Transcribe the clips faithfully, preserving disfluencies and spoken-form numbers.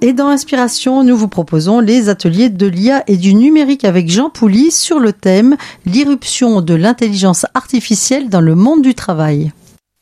Et dans Inspiration, nous vous proposons les ateliers de l'I A et du numérique avec Jean Pouly sur le thème « L'irruption de l'intelligence artificielle dans le monde du travail ».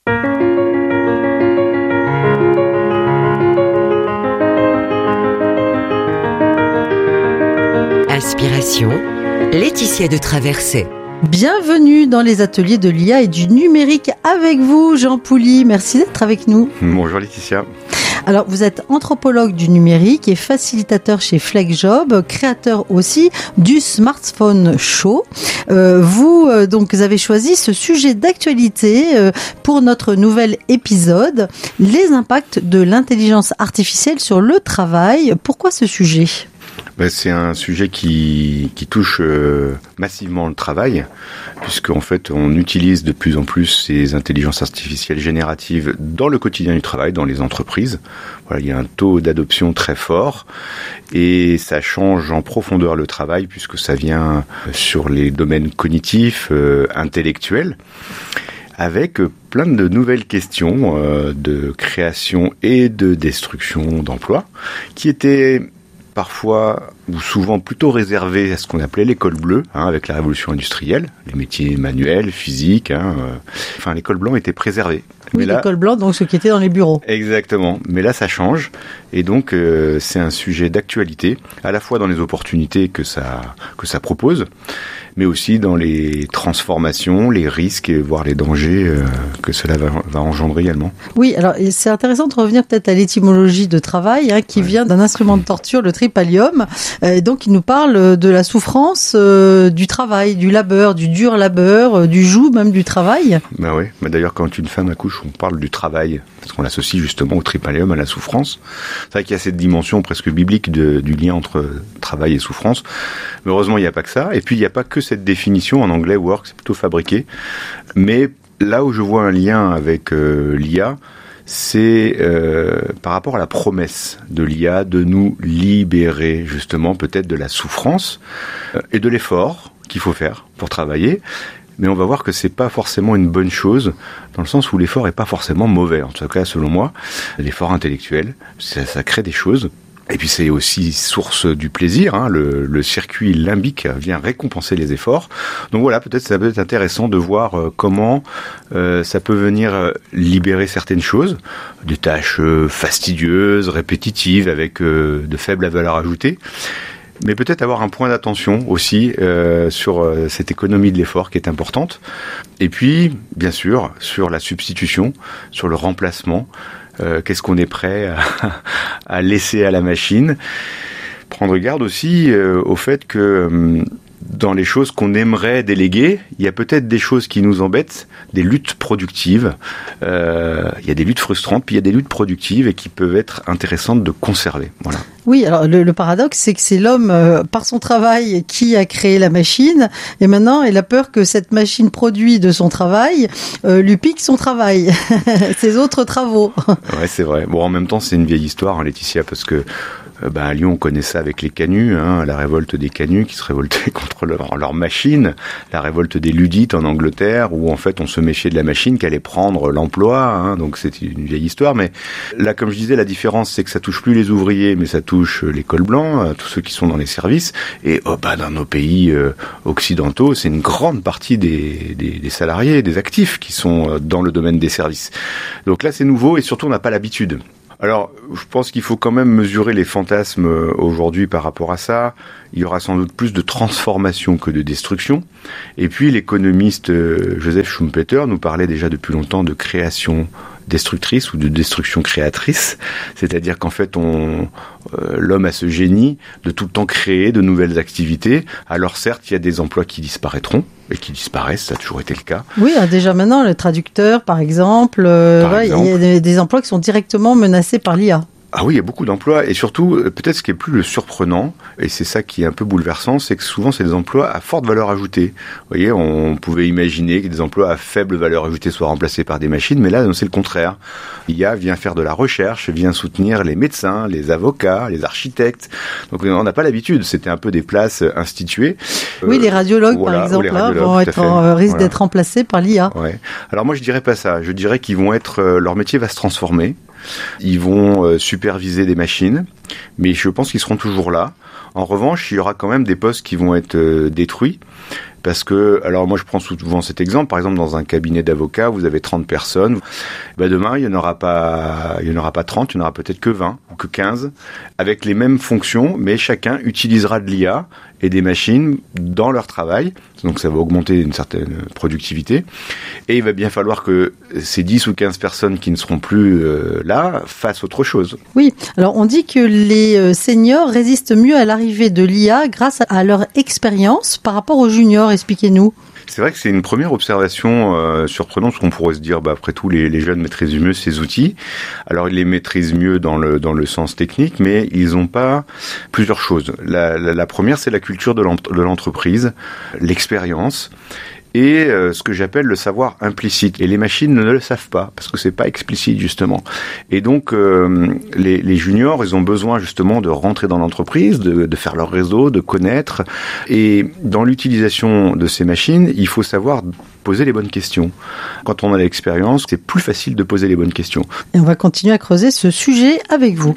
Inspiration, Laetitia de Traversée. Bienvenue dans les ateliers de l'I A et du numérique avec vous, Jean Pouly. Merci d'être avec nous. Bonjour Laetitia. Alors, vous êtes anthropologue du numérique et facilitateur chez FlexJob, créateur aussi du Smartphone Show. Euh, vous, euh, donc, vous avez choisi ce sujet d'actualité euh, pour notre nouvel épisode, les impacts de l'intelligence artificielle sur le travail. Pourquoi ce sujet ? Ben, c'est un sujet qui, qui touche euh, massivement le travail, puisqu'en fait on utilise de plus en plus ces intelligences artificielles génératives dans le quotidien du travail, dans les entreprises. Voilà, il y a un taux d'adoption très fort et ça change en profondeur le travail, puisque ça vient sur les domaines cognitifs, euh, intellectuels, avec plein de nouvelles questions euh, de création et de destruction d'emplois, qui étaient parfois ou souvent plutôt réservé à ce qu'on appelait l'école bleue, hein, avec la révolution industrielle, les métiers manuels, physiques, hein, euh, enfin l'école blanc était préservée. Oui, là, l'école blanc, donc ce qui était dans les bureaux. Exactement, mais là ça change, et donc euh, c'est un sujet d'actualité, à la fois dans les opportunités que ça, que ça propose, mais aussi dans les transformations, les risques, voire les dangers euh, que cela va, va engendrer également. Oui, alors c'est intéressant de revenir peut-être à l'étymologie de travail, hein, qui ouais. vient d'un instrument de torture, le tripalium. Euh, donc il nous parle de la souffrance euh, du travail, du labeur, du dur labeur, euh, du joug même du travail. Ben oui, mais d'ailleurs quand une femme accouche, on parle du travail, parce qu'on l'associe justement au tripalium, à la souffrance. C'est vrai qu'il y a cette dimension presque biblique de, du lien entre travail et souffrance. Mais heureusement, il n'y a pas que ça. Et puis, il n'y a pas que cette définition, en anglais, work, c'est plutôt fabriqué. Mais là où je vois un lien avec euh, l'I A, c'est euh, par rapport à la promesse de l'I A de nous libérer, justement, peut-être de la souffrance euh, et de l'effort qu'il faut faire pour travailler. Mais on va voir que c'est pas forcément une bonne chose, dans le sens où l'effort est pas forcément mauvais. En tout cas, selon moi, l'effort intellectuel, ça, ça crée des choses. Et puis c'est aussi source du plaisir, hein. le, le circuit limbique vient récompenser les efforts. Donc voilà, peut-être ça peut être intéressant de voir euh, comment euh, ça peut venir euh, libérer certaines choses, des tâches euh, fastidieuses, répétitives, avec euh, de faibles valeurs ajoutées. Mais peut-être avoir un point d'attention aussi euh, sur euh, cette économie de l'effort qui est importante. Et puis, bien sûr, sur la substitution, sur le remplacement. Euh, qu'est-ce qu'on est prêt à, à laisser à la machine ? Prendre garde aussi euh, au fait que euh, dans les choses qu'on aimerait déléguer, il y a peut-être des choses qui nous embêtent, des luttes productives. Euh, il y a des luttes frustrantes, puis il y a des luttes productives et qui peuvent être intéressantes de conserver. Voilà. Oui, alors le, le paradoxe, c'est que c'est l'homme, euh, par son travail, qui a créé la machine, et maintenant, il a peur que cette machine produit de son travail euh, lui pique son travail, ses autres travaux. Ouais, c'est vrai. Bon, en même temps, c'est une vieille histoire, hein, Laetitia, parce que Euh, ben, à Lyon, on connaît ça avec les canuts, hein, la révolte des canuts qui se révoltaient contre leur, leur machine, la révolte des Ludites en Angleterre, où en fait on se méfiait de la machine qui allait prendre l'emploi, hein, donc c'est une vieille histoire. Mais là, comme je disais, la différence, c'est que ça touche plus les ouvriers, mais ça touche les cols blancs, tous ceux qui sont dans les services. Et oh, ben, dans nos pays euh, occidentaux, c'est une grande partie des, des, des salariés, des actifs qui sont dans le domaine des services. Donc là, c'est nouveau et surtout, on n'a pas l'habitude. Alors, je pense qu'il faut quand même mesurer les fantasmes aujourd'hui par rapport à ça. Il y aura sans doute plus de transformation que de destruction. Et puis, l'économiste Joseph Schumpeter nous parlait déjà depuis longtemps de création destructrice ou de destruction créatrice. C'est-à-dire qu'en fait, on, euh, l'homme a ce génie de tout le temps créer de nouvelles activités. Alors certes, il y a des emplois qui disparaîtront et qui disparaissent, ça a toujours été le cas. Oui, déjà maintenant, le traducteur, par exemple, euh, par ouais, exemple. Il y a des, des emplois qui sont directement menacés par l'I A. Ah oui, il y a beaucoup d'emplois et surtout, peut-être ce qui est plus le surprenant, et c'est ça qui est un peu bouleversant, c'est que souvent c'est des emplois à forte valeur ajoutée. Vous voyez, on pouvait imaginer que des emplois à faible valeur ajoutée soient remplacés par des machines, mais là c'est le contraire. L'I A vient faire de la recherche, vient soutenir les médecins, les avocats, les architectes. Donc on n'a pas l'habitude, c'était un peu des places instituées. Oui, euh, les radiologues voilà, par exemple radiologues, hein, vont être en, risquent voilà. d'être remplacés par l'I A. Ouais. Alors moi je dirais pas ça, je dirais qu'ils vont être, leur métier va se transformer. Ils vont euh, superviser des machines, mais je pense qu'ils seront toujours là. En revanche, il y aura quand même des postes qui vont être euh, détruits. Parce que, alors moi je prends souvent cet exemple, par exemple dans un cabinet d'avocats, vous avez trente personnes, ben demain il n'y en aura pas, il y en aura pas trente, il n'y en aura peut-être que vingt ou que quinze, avec les mêmes fonctions, mais chacun utilisera de l'I A et des machines dans leur travail, donc ça va augmenter une certaine productivité, et il va bien falloir que ces dix ou quinze personnes qui ne seront plus euh, là fassent autre chose. Oui, alors on dit que les seniors résistent mieux à l'arrivée de l'I A grâce à leur expérience par rapport aux juniors. Expliquez-nous. C'est vrai que c'est une première observation euh, surprenante, parce qu'on pourrait se dire, bah, après tout, les, les jeunes maîtrisent mieux ces outils. Alors, ils les maîtrisent mieux dans le, dans le sens technique, mais ils n'ont pas plusieurs choses. La, la, la première, c'est la culture de l'entreprise, l'expérience, et euh, ce que j'appelle le savoir implicite. Et les machines ne le savent pas, parce que c'est pas explicite, justement. Et donc, euh, les, les juniors, ils ont besoin, justement, de rentrer dans l'entreprise, de, de faire leur réseau, de connaître. Et dans l'utilisation de ces machines, il faut savoir poser les bonnes questions. Quand on a l'expérience, c'est plus facile de poser les bonnes questions. Et on va continuer à creuser ce sujet avec vous.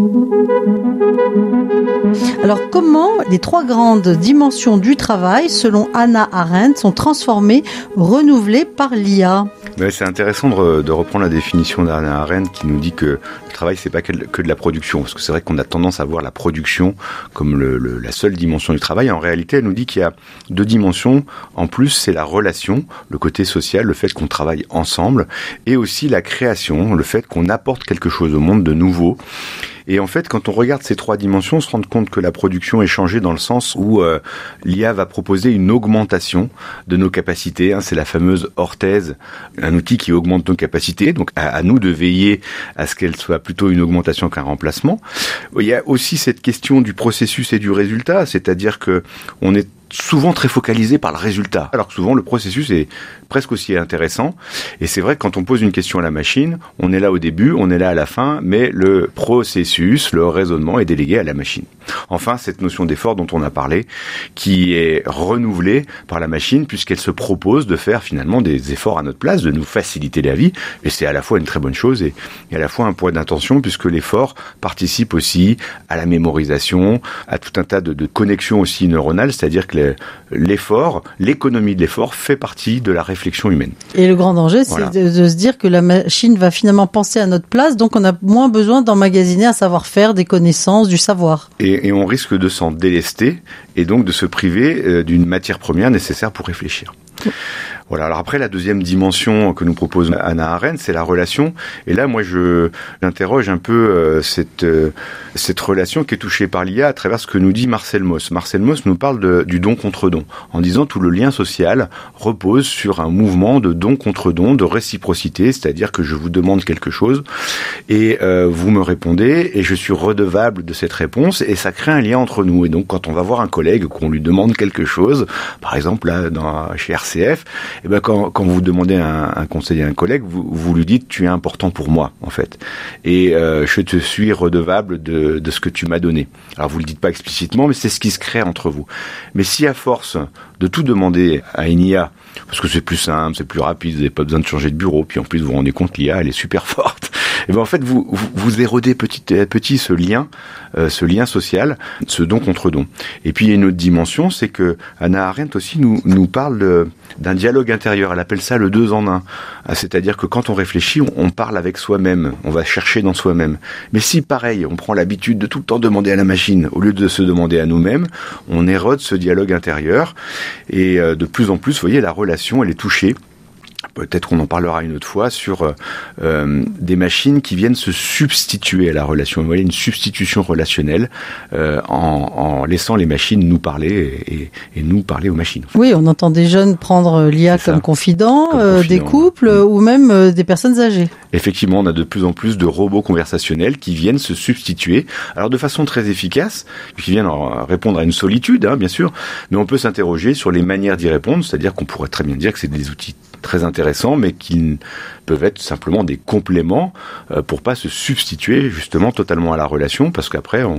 Alors, comment les trois grandes dimensions du travail, selon Hannah Arendt, sont transformées, renouvelées par l'I A ? Ouais, c'est intéressant de, re, de reprendre la définition d'Hannah Arendt qui nous dit que le travail, c'est pas que de, que de la production. Parce que c'est vrai qu'on a tendance à voir la production comme le, le, la seule dimension du travail. En réalité, elle nous dit qu'il y a deux dimensions. En plus, c'est la relation, le côté social, le fait qu'on travaille ensemble, et aussi la création, le fait qu'on apporte quelque chose au monde de nouveau. Et en fait, quand on regarde ces trois dimensions, on se rend compte que la production est changée dans le sens où euh, l'I A va proposer une augmentation de nos capacités. Hein, c'est la fameuse orthèse, un outil qui augmente nos capacités. Donc, à, à nous de veiller à ce qu'elle soit plutôt une augmentation qu'un remplacement. Il y a aussi cette question du processus et du résultat, c'est-à-dire que on est souvent très focalisé par le résultat, alors que souvent le processus est presque aussi intéressant. Et c'est vrai que quand on pose une question à la machine, on est là au début, on est là à la fin, mais le processus, le raisonnement est délégué à la machine. Enfin, cette notion d'effort dont on a parlé, qui est renouvelée par la machine, puisqu'elle se propose de faire finalement des efforts à notre place, de nous faciliter la vie, et c'est à la fois une très bonne chose et, et à la fois un point d'intention, puisque l'effort participe aussi à la mémorisation, à tout un tas de, de connexions aussi neuronales, c'est-à-dire que l'effort, l'économie de l'effort fait partie de la réflexion humaine. Et le grand danger, c'est voilà. de, de se dire que la machine va finalement penser à notre place, donc on a moins besoin d'emmagasiner un savoir-faire, des connaissances, du savoir. Et, et on risque de s'en délester et donc de se priver euh, d'une matière première nécessaire pour réfléchir. Voilà. Alors après, la deuxième dimension que nous propose Hannah Arendt, c'est la relation. Et là, moi, je j'interroge un peu euh, cette euh, cette relation qui est touchée par l'I A à travers ce que nous dit Marcel Mauss. Marcel Mauss nous parle de, du don contre don, en disant tout le lien social repose sur un mouvement de don contre don, de réciprocité, c'est-à-dire que je vous demande quelque chose et euh, vous me répondez et je suis redevable de cette réponse et ça crée un lien entre nous. Et donc, quand on va voir un collègue, qu'on lui demande quelque chose, par exemple là dans, chez R C F, et ben quand, quand vous demandez un, un conseil à un collègue, vous, vous lui dites tu es important pour moi en fait, et euh, je te suis redevable de, de ce que tu m'as donné. Alors vous le dites pas explicitement, mais c'est ce qui se crée entre vous. Mais si à force de tout demander à une I A, parce que c'est plus simple, c'est plus rapide, vous n'avez pas besoin de changer de bureau, puis en plus vous vous rendez compte l'I A elle est super forte, et ben en fait vous vous, vous érodez petit à petit ce lien, euh, ce lien social, ce don contre don. Et puis il y a une autre dimension, c'est que Hannah Arendt aussi nous nous parle de, d'un dialogue intérieur. Elle appelle ça le deux en un. C'est-à-dire que quand on réfléchit, on, on parle avec soi-même, on va chercher dans soi-même. Mais si pareil, on prend l'habitude de tout le temps demander à la machine au lieu de se demander à nous-mêmes, on érode ce dialogue intérieur et euh, de plus en plus, vous voyez, la relation elle est touchée. Peut-être qu'on en parlera une autre fois sur euh, des machines qui viennent se substituer à la relation. Vous voyez, une substitution relationnelle euh, en, en laissant les machines nous parler et, et nous parler aux machines. En fait. Oui, on entend des jeunes prendre l'I A comme confident, comme euh, confident, des couples mmh. ou même euh, des personnes âgées. Effectivement, on a de plus en plus de robots conversationnels qui viennent se substituer, alors de façon très efficace, qui viennent répondre à une solitude, hein, bien sûr, mais on peut s'interroger sur les manières d'y répondre, c'est-à-dire qu'on pourrait très bien dire que c'est des outils très intéressants, mais qui peuvent être simplement des compléments euh, pour pas se substituer justement totalement à la relation, parce qu'après on,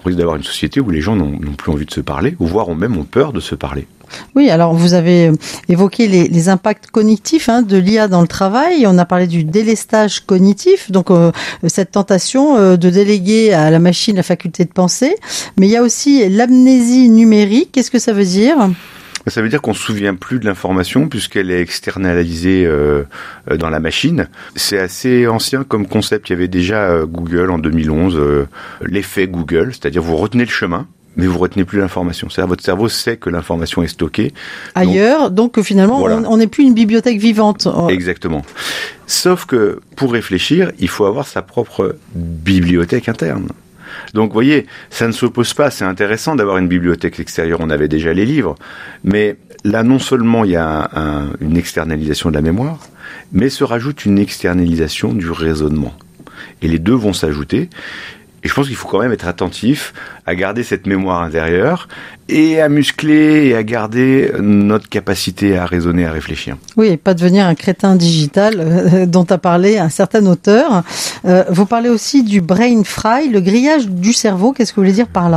On risque d'avoir une société où les gens n'ont, n'ont plus envie de se parler, ou voire ont même ont peur de se parler. Oui, alors vous avez évoqué les, les impacts cognitifs hein, de l'I A dans le travail. On a parlé du délestage cognitif, donc euh, cette tentation euh, de déléguer à la machine la faculté de penser. Mais il y a aussi l'amnésie numérique. Qu'est-ce que ça veut dire ? Ça veut dire qu'on ne se souvient plus de l'information puisqu'elle est externalisée euh, dans la machine. C'est assez ancien comme concept. Il y avait déjà euh, Google en deux mille onze, euh, l'effet Google, c'est-à-dire vous retenez le chemin, mais vous retenez plus l'information. C'est-à-dire votre cerveau sait que l'information est stockée ailleurs, donc, donc finalement voilà. on n'est plus une bibliothèque vivante. Exactement. Sauf que pour réfléchir, il faut avoir sa propre bibliothèque interne. Donc, vous voyez, ça ne s'oppose pas. C'est intéressant d'avoir une bibliothèque extérieure. On avait déjà les livres. Mais là, non seulement il y a un, un, une externalisation de la mémoire, mais se rajoute une externalisation du raisonnement. Et les deux vont s'ajouter. Et je pense qu'il faut quand même être attentif à garder cette mémoire intérieure et à muscler et à garder notre capacité à raisonner, à réfléchir. Oui, et pas devenir un crétin digital euh, dont a parlé un certain auteur. Euh, vous parlez aussi du brain fry, le grillage du cerveau. Qu'est-ce que vous voulez dire par là ?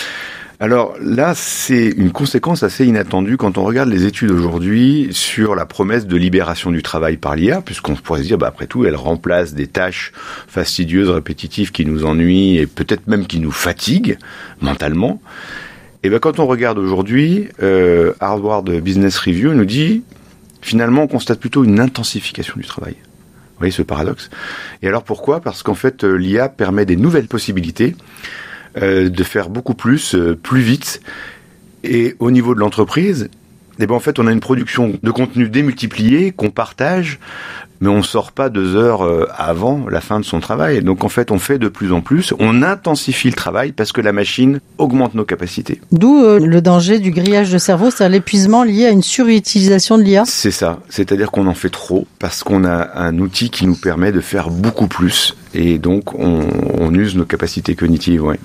Alors là, c'est une conséquence assez inattendue quand on regarde les études aujourd'hui sur la promesse de libération du travail par l'I A, puisqu'on pourrait se dire, bah, après tout, elle remplace des tâches fastidieuses, répétitives qui nous ennuient et peut-être même qui nous fatiguent mentalement. Et ben, quand on regarde aujourd'hui, euh, Harvard Business Review nous dit, finalement, on constate plutôt une intensification du travail. Vous voyez ce paradoxe ? Et alors pourquoi ? Parce qu'en fait, l'I A permet des nouvelles possibilités Euh, de faire beaucoup plus, euh, plus vite. Et au niveau de l'entreprise, eh ben en fait, on a une production de contenu démultipliée qu'on partage, mais on sort pas deux heures euh, avant la fin de son travail. Donc en fait, on fait de plus en plus, on intensifie le travail parce que la machine augmente nos capacités. D'où euh, le danger du grillage de cerveau, c'est-à-dire l'épuisement lié à une surutilisation de l'I A. C'est ça, c'est-à-dire qu'on en fait trop parce qu'on a un outil qui nous permet de faire beaucoup plus et donc on, on use nos capacités cognitives, ouais.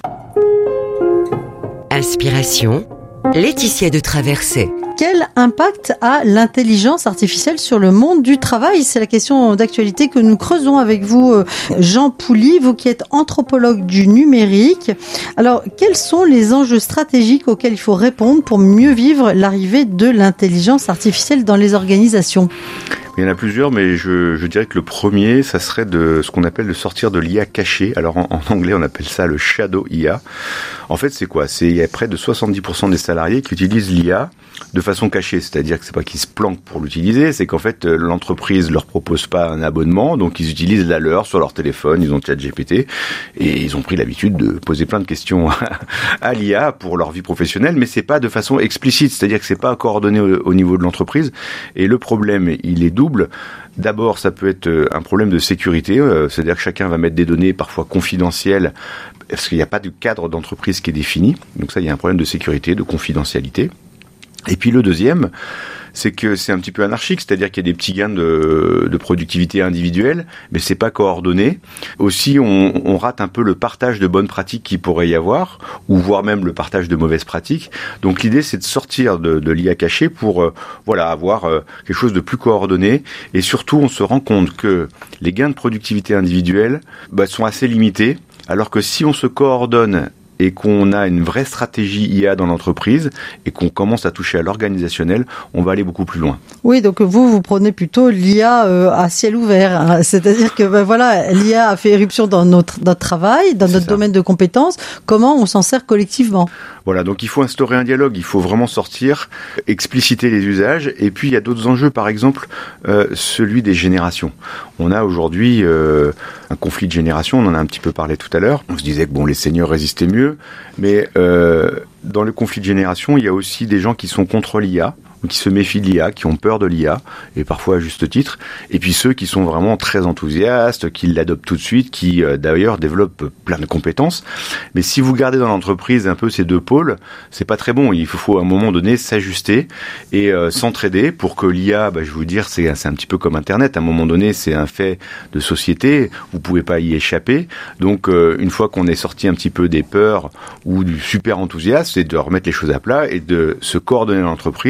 Inspiration, Laetitia de Traversée. Quel impact a l'intelligence artificielle sur le monde du travail ? C'est la question d'actualité que nous creusons avec vous, Jean Pouly, vous qui êtes anthropologue du numérique. Alors, quels sont les enjeux stratégiques auxquels il faut répondre pour mieux vivre l'arrivée de l'intelligence artificielle dans les organisations ? Il y en a plusieurs, mais je, je dirais que le premier, ça serait de ce qu'on appelle de sortir de l'I A cachée. Alors en, en anglais, on appelle ça le shadow I A. En fait, c'est quoi ? C'est il y a près de soixante-dix pour cent des salariés qui utilisent l'I A de façon cachée. C'est-à-dire que c'est pas qu'ils se planquent pour l'utiliser, c'est qu'en fait, l'entreprise leur propose pas un abonnement, donc ils utilisent la leur sur leur téléphone, ils ont ChatGPT, et ils ont pris l'habitude de poser plein de questions à, à l'I A pour leur vie professionnelle, mais c'est pas de façon explicite, c'est-à-dire que c'est pas coordonné au, au niveau de l'entreprise. Et le problème, il est double. D'abord, ça peut être un problème de sécurité, euh, c'est-à-dire que chacun va mettre des données parfois confidentielles parce qu'il n'y a pas de cadre d'entreprise qui est défini. Donc ça, il y a un problème de sécurité, de confidentialité. Et puis le deuxième, c'est que c'est un petit peu anarchique, c'est-à-dire qu'il y a des petits gains de, de productivité individuelle, mais c'est pas coordonné. Aussi, on, on rate un peu le partage de bonnes pratiques qu'il pourrait y avoir, ou voire même le partage de mauvaises pratiques. Donc l'idée, c'est de sortir de, de l'I A cachée pour euh, voilà avoir euh, quelque chose de plus coordonné. Et surtout, on se rend compte que les gains de productivité individuelle bah, sont assez limités, alors que si on se coordonne et qu'on a une vraie stratégie I A dans l'entreprise et qu'on commence à toucher à l'organisationnel, on va aller beaucoup plus loin. Oui, donc vous, vous prenez plutôt l'I A euh, à ciel ouvert. Hein. C'est-à-dire que ben, voilà, l'I A a fait éruption dans notre, notre travail, dans notre domaine de compétences. Comment on s'en sert collectivement ? Voilà, donc il faut instaurer un dialogue, il faut vraiment sortir, expliciter les usages. Et puis il y a d'autres enjeux, par exemple euh, celui des générations. On a aujourd'hui euh, un conflit de génération, on en a un petit peu parlé tout à l'heure. On se disait que bon, les seniors résistaient mieux, mais euh, dans le conflit de génération, il y a aussi des gens qui sont contre l'I A, ou qui se méfient de l'I A, qui ont peur de l'I A, et parfois à juste titre, et puis ceux qui sont vraiment très enthousiastes, qui l'adoptent tout de suite, qui euh, d'ailleurs développent plein de compétences. Mais si vous gardez dans l'entreprise un peu ces deux pôles, c'est pas très bon. Il faut à un moment donné s'ajuster et euh, s'entraider pour que l'I A, bah, je vais vous dire, c'est, c'est un petit peu comme Internet. À un moment donné, c'est un fait de société. Vous pouvez pas y échapper. Donc, euh, une fois qu'on est sorti un petit peu des peurs ou du super enthousiasme, c'est de remettre les choses à plat et de se coordonner dans l'entreprise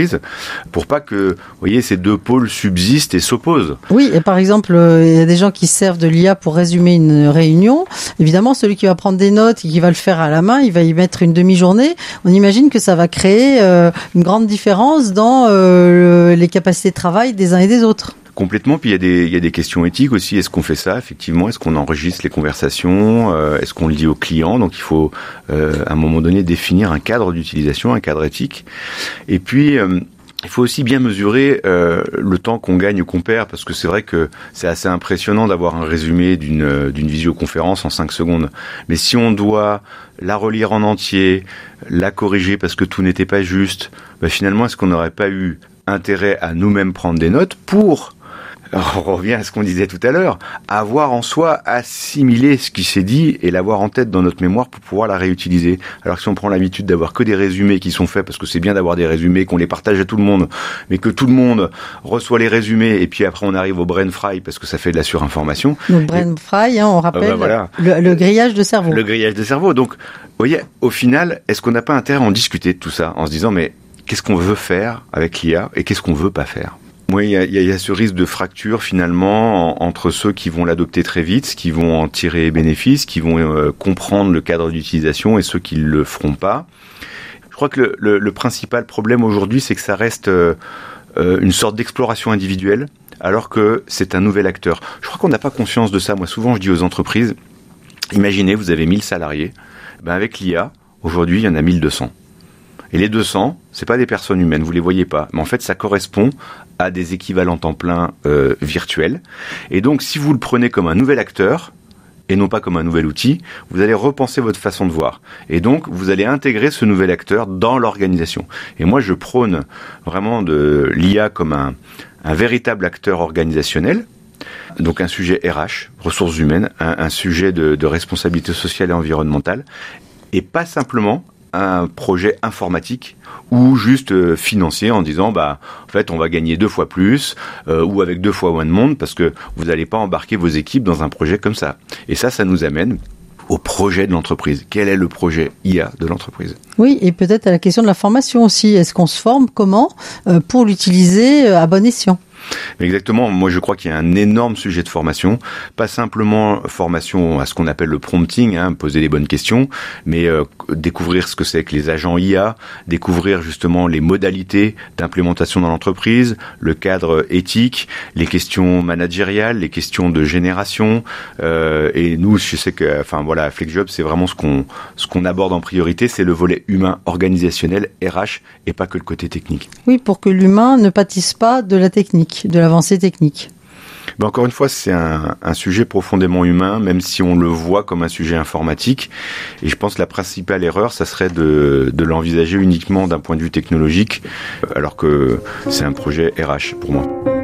pour pas que, vous voyez, ces deux pôles subsistent et s'opposent. Oui, et par exemple, il y a des gens qui servent de l'I A pour résumer une réunion. Évidemment, celui qui va prendre des notes et qui va le faire à la main, il va y mettre une demi-journée. On imagine que ça va créer euh, une grande différence dans euh, les capacités de travail des uns et des autres. Complètement. Puis il y a des il y a des questions éthiques aussi. Est-ce qu'on fait ça effectivement? Est-ce qu'on enregistre les conversations? euh, Est-ce qu'on le dit aux clients? Donc il faut euh, à un moment donné définir un cadre d'utilisation, un cadre éthique. Et puis euh, il faut aussi bien mesurer euh, le temps qu'on gagne ou qu'on perd, parce que c'est vrai que c'est assez impressionnant d'avoir un résumé d'une d'une visioconférence en cinq secondes. Mais si on doit la relire en entier, la corriger parce que tout n'était pas juste, bah finalement, est-ce qu'on n'aurait pas eu intérêt à nous-mêmes prendre des notes pour, on revient à ce qu'on disait tout à l'heure, avoir en soi assimilé ce qui s'est dit et l'avoir en tête dans notre mémoire pour pouvoir la réutiliser. Alors que si on prend l'habitude d'avoir que des résumés qui sont faits, parce que c'est bien d'avoir des résumés, qu'on les partage à tout le monde, mais que tout le monde reçoit les résumés et puis après on arrive au brain fry parce que ça fait de la surinformation. Donc brain fry, hein, on rappelle, euh, bah voilà. le, le grillage de cerveau. Le grillage de cerveau. Donc, vous voyez, au final, est-ce qu'on n'a pas intérêt à en discuter de tout ça en se disant, mais qu'est-ce qu'on veut faire avec l'I A et qu'est-ce qu'on veut pas faire? Oui, il y a, y a ce risque de fracture finalement en, entre ceux qui vont l'adopter très vite, qui vont en tirer bénéfice, qui vont euh, comprendre le cadre d'utilisation et ceux qui le feront pas. Je crois que le, le, le principal problème aujourd'hui, c'est que ça reste euh, une sorte d'exploration individuelle, alors que c'est un nouvel acteur. Je crois qu'on n'a pas conscience de ça. Moi, souvent, je dis aux entreprises, imaginez, vous avez mille salariés, ben avec l'I A, aujourd'hui, il y en a mille deux cents. Et les deux cents, c'est pas des personnes humaines, vous les voyez pas. Mais en fait, ça correspond à des équivalents temps plein euh, virtuels. Et donc, si vous le prenez comme un nouvel acteur, et non pas comme un nouvel outil, vous allez repenser votre façon de voir. Et donc, vous allez intégrer ce nouvel acteur dans l'organisation. Et moi, je prône vraiment de l'I A comme un, un véritable acteur organisationnel. Donc, un sujet R H, ressources humaines, un, un sujet de, de responsabilité sociale et environnementale, et pas simplement un projet informatique ou juste euh, financier en disant bah en fait on va gagner deux fois plus euh, ou avec deux fois moins de monde, parce que vous n'allez pas embarquer vos équipes dans un projet comme ça. Et ça, ça nous amène au projet de l'entreprise. Quel est le projet I A de l'entreprise? Oui, et peut-être à la question de la formation aussi. Est-ce qu'on se forme comment euh, pour l'utiliser à bon escient? Exactement. Moi, je crois qu'il y a un énorme sujet de formation. Pas simplement formation à ce qu'on appelle le prompting, hein, poser les bonnes questions, mais euh, découvrir ce que c'est que les agents I A, découvrir justement les modalités d'implémentation dans l'entreprise, le cadre éthique, les questions managériales, les questions de génération. Euh, et nous, je sais que, enfin voilà, FlexJob, c'est vraiment ce qu'on ce qu'on aborde en priorité, c'est le volet humain, organisationnel, R H, et pas que le côté technique. Oui, pour que l'humain ne pâtisse pas de la technique, de l'avancée technique. Ben encore une fois, c'est un, un sujet profondément humain, même si on le voit comme un sujet informatique. Et je pense que la principale erreur, ça serait de, de l'envisager uniquement d'un point de vue technologique, alors que c'est un projet R H pour moi.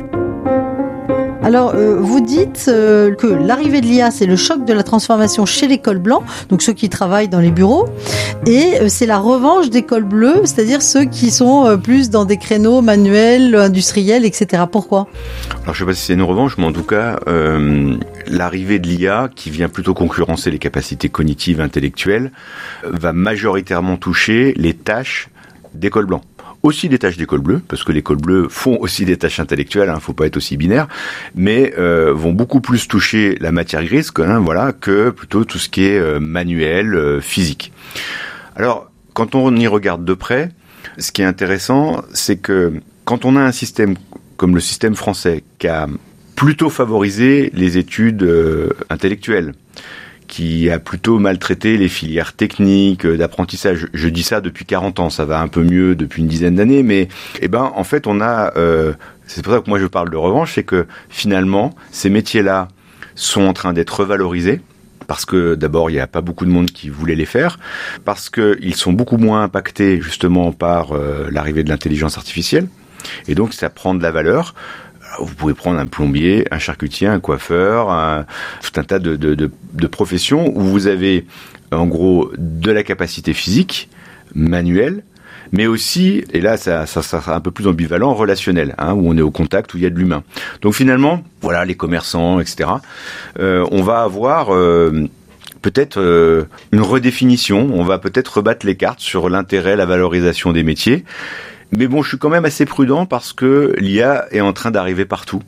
Alors, euh, vous dites euh, que l'arrivée de l'I A, c'est le choc de la transformation chez les cols blancs, donc ceux qui travaillent dans les bureaux, et euh, c'est la revanche des cols bleus, c'est-à-dire ceux qui sont euh, plus dans des créneaux manuels, industriels, et cetera. Pourquoi ? Alors, je sais pas si c'est une revanche, mais en tout cas, euh, l'arrivée de l'I A, qui vient plutôt concurrencer les capacités cognitives, intellectuelles, va majoritairement toucher les tâches des cols blancs. Aussi des tâches des cols bleus, parce que les cols bleus font aussi des tâches intellectuelles, hein, faut pas être aussi binaire, mais euh, vont beaucoup plus toucher la matière grise, hein, voilà, que plutôt tout ce qui est euh, manuel, euh, physique. Alors, quand on y regarde de près, ce qui est intéressant, c'est que quand on a un système comme le système français, qui a plutôt favorisé les études euh, intellectuelles, qui a plutôt maltraité les filières techniques, d'apprentissage. Je dis ça depuis quarante ans, ça va un peu mieux depuis une dizaine d'années, mais eh ben, en fait, on a... Euh, c'est pour ça que moi je parle de revanche, c'est que finalement, ces métiers-là sont en train d'être revalorisés, parce que d'abord, il n'y a pas beaucoup de monde qui voulait les faire, parce qu'ils sont beaucoup moins impactés justement par euh, l'arrivée de l'intelligence artificielle, et donc ça prend de la valeur. Vous pouvez prendre un plombier, un charcutier, un coiffeur, un, tout un tas de, de, de, de professions où vous avez en gros de la capacité physique, manuelle, mais aussi, et là ça, ça, ça sera un peu plus ambivalent, relationnel, hein, où on est au contact, où il y a de l'humain. Donc finalement, voilà, les commerçants, et cetera, euh, on va avoir... Euh, peut-être euh, une redéfinition, on va peut-être rebattre les cartes sur l'intérêt, la valorisation des métiers. Mais bon, je suis quand même assez prudent parce que l'I A est en train d'arriver partout.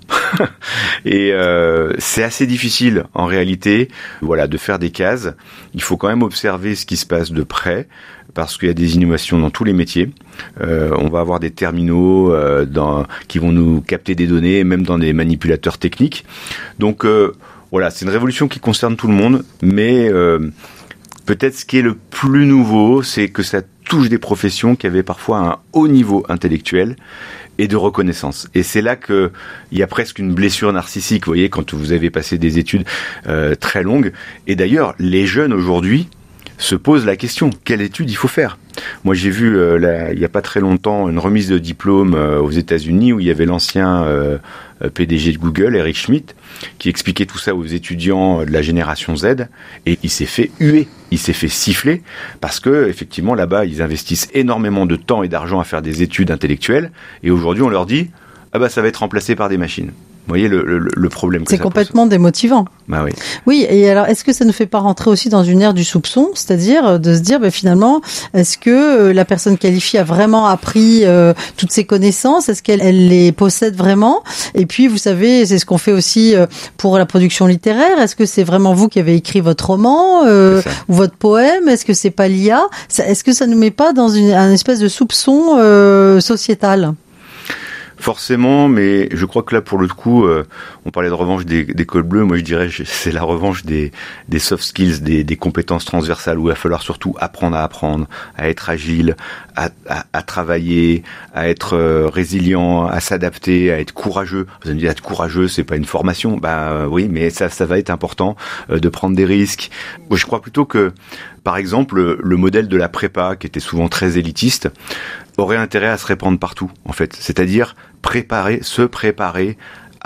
Et euh, c'est assez difficile, en réalité, voilà, de faire des cases. Il faut quand même observer ce qui se passe de près, parce qu'il y a des innovations dans tous les métiers. Euh, on va avoir des terminaux euh, dans, qui vont nous capter des données, même dans des manipulateurs techniques. Donc euh, voilà, c'est une révolution qui concerne tout le monde, mais euh, peut-être ce qui est le plus nouveau, c'est que ça touche des professions qui avaient parfois un haut niveau intellectuel et de reconnaissance. Et c'est là que il y a presque une blessure narcissique, vous voyez, quand vous avez passé des études euh, très longues. Et d'ailleurs, les jeunes aujourd'hui se posent la question, quelle étude il faut faire ? Moi, j'ai vu, euh, là, il n'y a pas très longtemps, une remise de diplôme euh, aux États-Unis où il y avait l'ancien euh, P D G de Google, Eric Schmidt, qui expliquait tout ça aux étudiants de la génération Z, et il s'est fait huer, il s'est fait siffler, parce que effectivement là-bas, ils investissent énormément de temps et d'argent à faire des études intellectuelles, et aujourd'hui, on leur dit, ah bah ça va être remplacé par des machines. Vous voyez le, le, le problème que c'est ça complètement pose. Démotivant. Bah oui. Oui, et alors est-ce que ça ne fait pas rentrer aussi dans une ère du soupçon, c'est-à-dire de se dire ben, finalement, est-ce que la personne qualifiée a vraiment appris euh, toutes ses connaissances, est-ce qu'elle elle les possède vraiment ? Et puis vous savez, c'est ce qu'on fait aussi pour la production littéraire, est-ce que c'est vraiment vous qui avez écrit votre roman euh, ou votre poème ? Est-ce que c'est pas l'I A ? Est-ce que ça nous met pas dans une un espèce de soupçon euh, sociétal ? Forcément, mais je crois que là, pour le coup, euh, on parlait de revanche des, des cols bleus. Moi, je dirais que c'est la revanche des, des soft skills, des, des compétences transversales où il va falloir surtout apprendre à apprendre, à être agile, à, à, à travailler, à être euh, résilient, à s'adapter, à être courageux. Vous allez me dire, être courageux, c'est pas une formation. Bah euh, oui, mais ça, ça va être important euh, de prendre des risques. Moi, je crois plutôt que, par exemple, le, le modèle de la prépa, qui était souvent très élitiste, aurait intérêt à se répandre partout, en fait. C'est-à-dire préparer, se préparer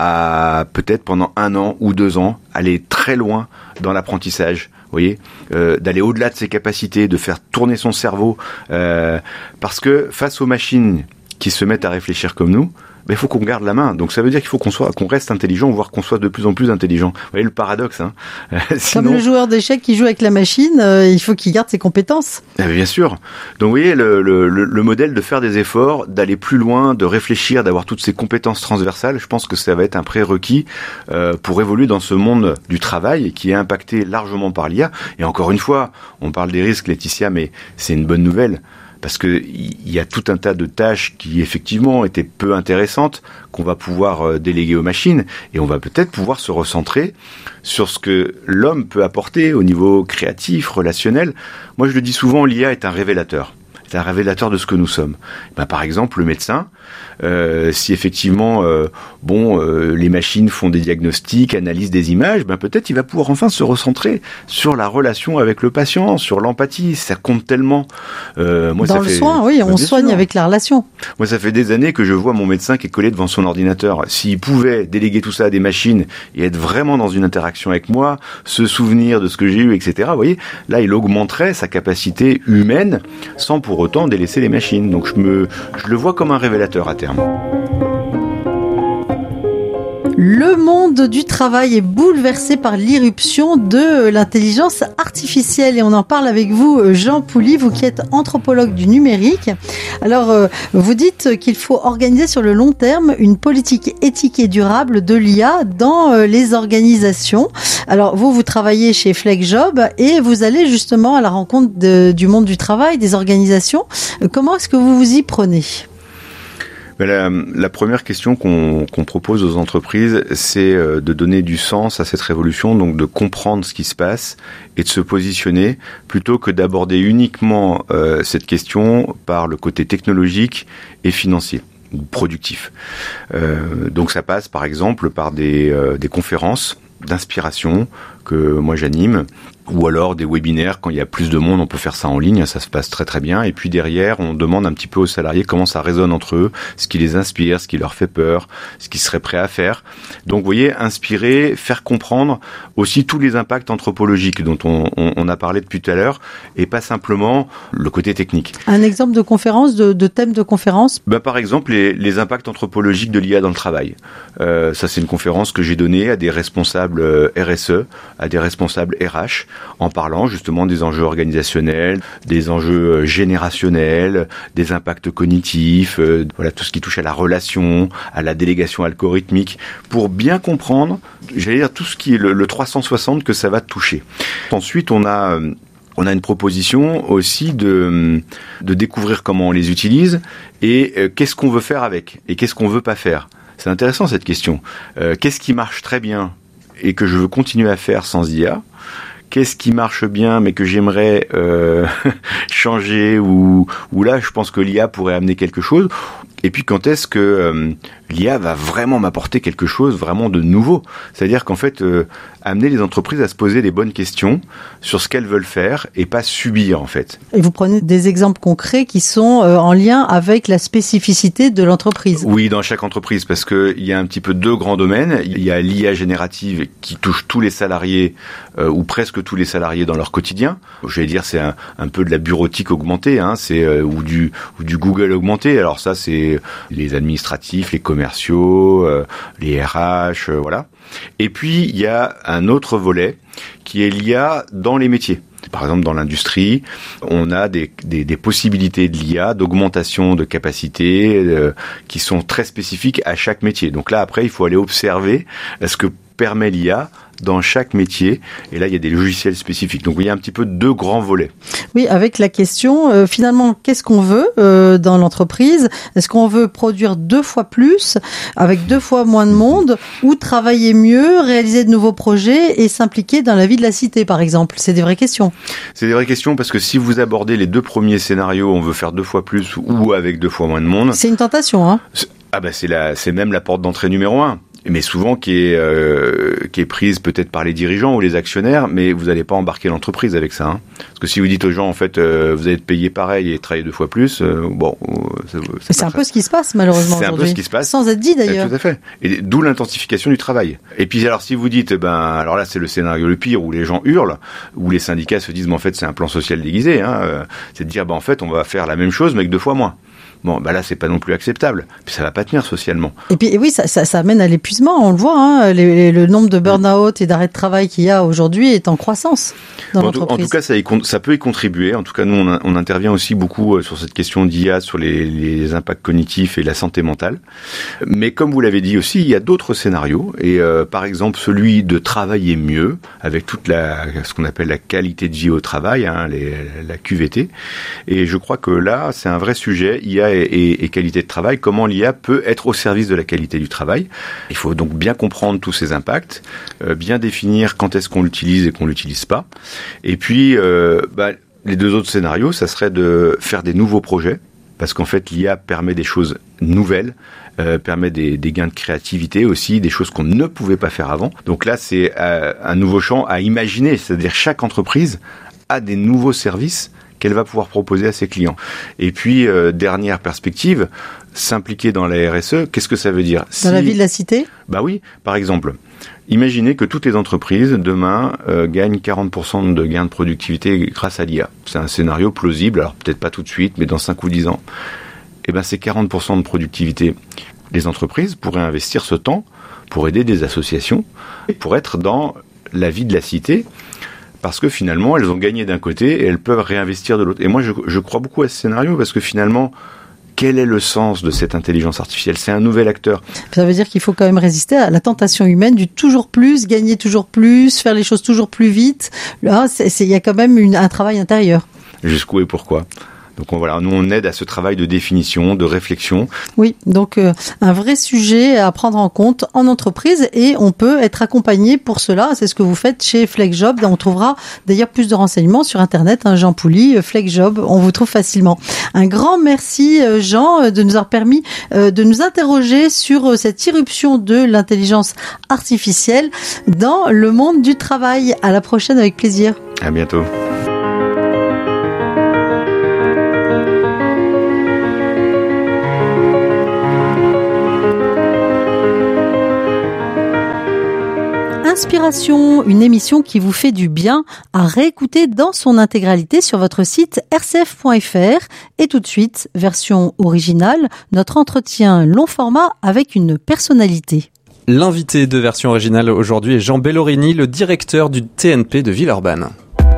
à peut-être pendant un an ou deux ans, aller très loin dans l'apprentissage. Vous voyez, euh, d'aller au-delà de ses capacités, de faire tourner son cerveau, euh, parce que face aux machines qui se mettent à réfléchir comme nous, il faut qu'on garde la main. Donc ça veut dire qu'il faut qu'on soit, qu'on reste intelligent, voire qu'on soit de plus en plus intelligent. Vous voyez le paradoxe, hein. Sinon... Comme le joueur d'échecs qui joue avec la machine, euh, il faut qu'il garde ses compétences. Eh bien sûr. Donc vous voyez le, le, le modèle de faire des efforts, d'aller plus loin, de réfléchir, d'avoir toutes ces compétences transversales. Je pense que ça va être un prérequis euh, pour évoluer dans ce monde du travail qui est impacté largement par l'I A. Et encore une fois, on parle des risques, Laetitia, mais c'est une bonne nouvelle. Parce que il y a tout un tas de tâches qui effectivement étaient peu intéressantes qu'on va pouvoir déléguer aux machines et on va peut-être pouvoir se recentrer sur ce que l'homme peut apporter au niveau créatif, relationnel. Moi, je le dis souvent, l'I A est un révélateur. C'est un révélateur de ce que nous sommes. Ben, par exemple, le médecin, euh, si effectivement, euh, bon, euh, les machines font des diagnostics, analysent des images, ben peut-être il va pouvoir enfin se recentrer sur la relation avec le patient, sur l'empathie. Ça compte tellement. Euh, moi, Dans ça le fait... soin, oui, on ben, soigne sûr. Avec la relation. Moi, ça fait des années que je vois mon médecin qui est collé devant son ordinateur. S'il pouvait déléguer tout ça à des machines et être vraiment dans une interaction avec moi, se souvenir de ce que j'ai eu, et cetera. Vous voyez, là, il augmenterait sa capacité humaine sans pour autant délaisser les machines. Donc je me, je le vois comme un révélateur à terme. Le monde du travail est bouleversé par l'irruption de l'intelligence artificielle et on en parle avec vous, Jean Pouly, vous qui êtes anthropologue du numérique. Alors, vous dites qu'il faut organiser sur le long terme une politique éthique et durable de l'I A dans les organisations. Alors, vous, vous travaillez chez FlexJob et vous allez justement à la rencontre de, du monde du travail, des organisations. Comment est-ce que vous vous y prenez ? La, la première question qu'on, qu'on propose aux entreprises, c'est de donner du sens à cette révolution, donc de comprendre ce qui se passe et de se positionner, plutôt que d'aborder uniquement euh, cette question par le côté technologique et financier ou productif. Euh, donc ça passe par exemple par des, euh, des conférences d'inspiration que moi j'anime, ou alors des webinaires, quand il y a plus de monde, on peut faire ça en ligne, ça se passe très très bien, et puis derrière, on demande un petit peu aux salariés comment ça résonne entre eux, ce qui les inspire, ce qui leur fait peur, ce qu'ils seraient prêts à faire. Donc vous voyez, inspirer, faire comprendre aussi tous les impacts anthropologiques dont on, on, on a parlé depuis tout à l'heure, et pas simplement le côté technique. Un exemple de conférence, de, de thème de conférence ? Ben, par exemple, les, les impacts anthropologiques de l'I A dans le travail. Euh, ça, c'est une conférence que j'ai donnée à des responsables euh, R S E à des responsables R H en parlant justement des enjeux organisationnels, des enjeux générationnels, des impacts cognitifs, euh, voilà tout ce qui touche à la relation, à la délégation algorithmique, pour bien comprendre, j'allais dire tout ce qui est le, le trois cent soixante que ça va toucher. Ensuite, on a euh, On a une proposition aussi de, de découvrir comment on les utilise et euh, qu'est-ce qu'on veut faire avec et qu'est-ce qu'on veut pas faire. C'est intéressant cette question. Euh, qu'est-ce qui marche très bien et que je veux continuer à faire sans I A ? Qu'est-ce qui marche bien mais que j'aimerais euh, changer ou, ou là je pense que l'I A pourrait amener quelque chose ? Et puis quand est-ce que euh, l'I A va vraiment m'apporter quelque chose vraiment de nouveau ? C'est-à-dire qu'en fait, euh, amener les entreprises à se poser les bonnes questions sur ce qu'elles veulent faire et pas subir en fait. Et vous prenez des exemples concrets qui sont euh, en lien avec la spécificité de l'entreprise. Oui, dans chaque entreprise, parce que il y a un petit peu deux grands domaines. Il y a l'I A générative qui touche tous les salariés euh, ou presque tous les salariés dans leur quotidien. Je vais dire c'est un, un peu de la bureautique augmentée, hein, c'est euh, ou du ou du Google augmenté. Alors ça c'est les administratifs, les commerciaux, euh, les R H, euh, voilà. Et puis, il y a un autre volet qui est l'I A dans les métiers. Par exemple, dans l'industrie, on a des, des, des possibilités de l'I A, d'augmentation de capacités euh, qui sont très spécifiques à chaque métier. Donc là, après, il faut aller observer ce que permet l'I A dans chaque métier. Et là, il y a des logiciels spécifiques. Donc, il y a un petit peu deux grands volets. Oui, avec la question, euh, finalement, qu'est-ce qu'on veut euh, dans l'entreprise ? Est-ce qu'on veut produire deux fois plus, avec deux fois moins de monde, ou travailler mieux, réaliser de nouveaux projets et s'impliquer dans la vie de la cité, par exemple ? C'est des vraies questions. C'est des vraies questions parce que si vous abordez les deux premiers scénarios, on veut faire deux fois plus ou avec deux fois moins de monde. C'est une tentation, hein ? Ah ben, c'est la, c'est même la porte d'entrée numéro un. Mais souvent qui est euh, qui est prise peut-être par les dirigeants ou les actionnaires, mais vous n'allez pas embarquer l'entreprise avec ça. Hein. Parce que si vous dites aux gens en fait euh, vous allez être payé pareil et travailler deux fois plus, euh, bon, ça, c'est, c'est un très... peu ce qui se passe malheureusement c'est aujourd'hui. C'est un peu ce qui se passe, sans être dit d'ailleurs. Tout à fait. Et d'où l'intensification du travail. Et puis alors si vous dites ben alors là c'est le scénario le pire où les gens hurlent, où les syndicats se disent mais en fait c'est un plan social déguisé, hein, euh, c'est de dire ben en fait on va faire la même chose mais avec deux fois moins. Bon, bah là, c'est pas non plus acceptable. Puis ça va pas tenir socialement. Et puis, et oui, ça, ça, ça amène à l'épuisement. On le voit, hein, les, les, le nombre de burn-out et d'arrêts de travail qu'il y a aujourd'hui est en croissance dans en l'entreprise. Tout, en tout cas, ça, y, ça peut y contribuer. En tout cas, nous, on, on intervient aussi beaucoup sur cette question d'I A, sur les, les impacts cognitifs et la santé mentale. Mais comme vous l'avez dit aussi, il y a d'autres scénarios. Et euh, par exemple, celui de travailler mieux, avec toute la, ce qu'on appelle la qualité de vie au travail, hein, les, la Q V T. Et je crois que là, c'est un vrai sujet. Il y a Et, et, et qualité de travail, comment l'I A peut être au service de la qualité du travail. Il faut donc bien comprendre tous ces impacts, euh, bien définir quand est-ce qu'on l'utilise et qu'on l'utilise pas. Et puis, euh, bah, les deux autres scénarios, ça serait de faire des nouveaux projets, parce qu'en fait, l'I A permet des choses nouvelles, euh, permet des, des gains de créativité aussi, des choses qu'on ne pouvait pas faire avant. Donc là, c'est euh, un nouveau champ à imaginer, c'est-à-dire chaque entreprise a des nouveaux services qu'elle va pouvoir proposer à ses clients. Et puis, euh, dernière perspective, s'impliquer dans la R S E, qu'est-ce que ça veut dire ? Dans si... la vie de la cité ? Bah oui, par exemple, imaginez que toutes les entreprises, demain, euh, gagnent quarante pour cent de gains de productivité grâce à l'I A. C'est un scénario plausible, alors peut-être pas tout de suite, mais dans cinq ou dix ans. Eh ben, c'est quarante pour cent de productivité. Les entreprises pourraient investir ce temps pour aider des associations, pour être dans la vie de la cité, parce que finalement, elles ont gagné d'un côté et elles peuvent réinvestir de l'autre. Et moi, je, je crois beaucoup à ce scénario parce que finalement, quel est le sens de cette intelligence artificielle ? C'est un nouvel acteur. Ça veut dire qu'il faut quand même résister à la tentation humaine du toujours plus, gagner toujours plus, faire les choses toujours plus vite. Là, c'est, c'est, il y a quand même une, un travail intérieur. Jusqu'où et pourquoi ? Donc on, voilà, nous on aide à ce travail de définition, de réflexion. Oui, donc euh, un vrai sujet à prendre en compte en entreprise et on peut être accompagné pour cela. C'est ce que vous faites chez FlexJob. On trouvera d'ailleurs plus de renseignements sur Internet. Hein, Jean Pouly, FlexJob, on vous trouve facilement. Un grand merci Jean de nous avoir permis euh, de nous interroger sur cette irruption de l'intelligence artificielle dans le monde du travail. À la prochaine avec plaisir. À bientôt. Inspiration, une émission qui vous fait du bien à réécouter dans son intégralité sur votre site r c f point f r. Et tout de suite, version originale, notre entretien long format avec une personnalité. L'invité de Version Originale aujourd'hui est Jean Bellorini, le directeur du T N P de Villeurbanne.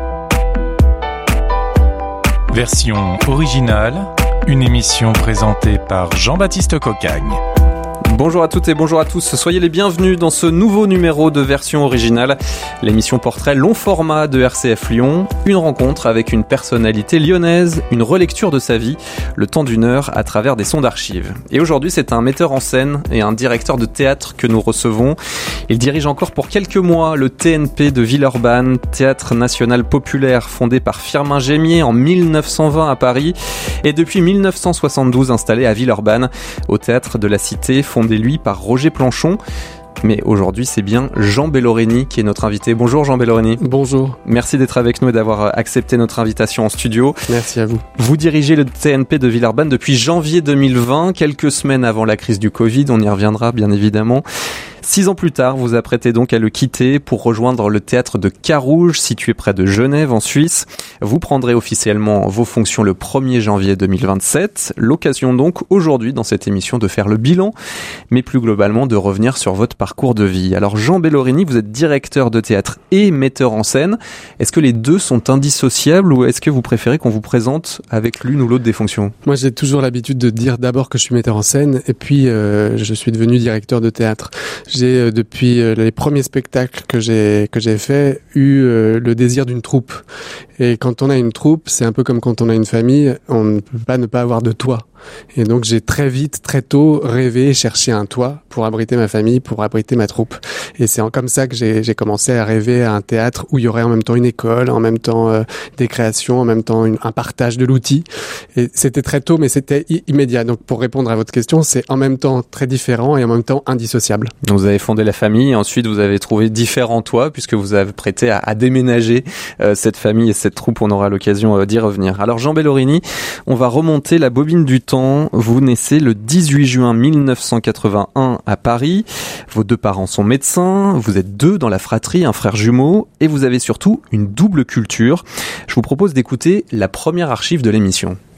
Version Originale, une émission présentée par Jean-Baptiste Cocagne. Bonjour à toutes et bonjour à tous, soyez les bienvenus dans ce nouveau numéro de Version Originale, l'émission portrait long format de R C F Lyon, une rencontre avec une personnalité lyonnaise, une relecture de sa vie, le temps d'une heure à travers des sons d'archives. Et aujourd'hui c'est un metteur en scène et un directeur de théâtre que nous recevons. Il dirige encore pour quelques mois le T N P de Villeurbanne, Théâtre National Populaire fondé par Firmin Gémier en mille neuf cent vingt à Paris et depuis mille neuf cent soixante-douze installé à Villeurbanne, au Théâtre de la Cité, fondé lui par Roger Planchon. Mais aujourd'hui, c'est bien Jean Bellorini qui est notre invité. Bonjour Jean Bellorini. Bonjour. Merci d'être avec nous et d'avoir accepté notre invitation en studio. Merci à vous. Vous dirigez le T N P de Villeurbanne depuis janvier deux mille vingt, quelques semaines avant la crise du Covid. On y reviendra bien évidemment. Six ans plus tard, vous apprêtez donc à le quitter pour rejoindre le théâtre de Carouge, situé près de Genève, en Suisse. Vous prendrez officiellement vos fonctions le premier janvier deux mille vingt-sept. L'occasion donc, aujourd'hui, dans cette émission, de faire le bilan, mais plus globalement, de revenir sur votre parcours de vie. Alors, Jean Bellorini, vous êtes directeur de théâtre et metteur en scène. Est-ce que les deux sont indissociables ou est-ce que vous préférez qu'on vous présente avec l'une ou l'autre des fonctions ? Moi, j'ai toujours l'habitude de dire d'abord que je suis metteur en scène et puis euh, je suis devenu directeur de théâtre. J'ai euh, depuis euh, les premiers spectacles que j'ai que j'ai fait eu euh, le désir d'une troupe. Et quand on a une troupe, c'est un peu comme quand on a une famille, on ne peut pas ne pas avoir de toit. Et donc j'ai très vite, très tôt rêvé, cherché un toit pour abriter ma famille, pour abriter ma troupe. Et c'est comme ça que j'ai, j'ai commencé à rêver à un théâtre où il y aurait en même temps une école, en même temps euh, des créations, en même temps une, un partage de l'outil. Et c'était très tôt, mais c'était i- immédiat. Donc pour répondre à votre question, c'est en même temps très différent et en même temps indissociable. Donc vous avez fondé la famille et ensuite vous avez trouvé différents toits puisque vous avez prêté à, à déménager euh, cette famille et cette troupe. On aura l'occasion euh, d'y revenir. Alors Jean Bellorini, on va remonter la bobine du temps. Vous naissez le dix-huit juin mille neuf cent quatre-vingt-un à Paris. Vos deux parents sont médecins. Vous êtes deux dans la fratrie, un frère jumeau. Et vous avez surtout une double culture. Je vous propose d'écouter la première archive de l'émission.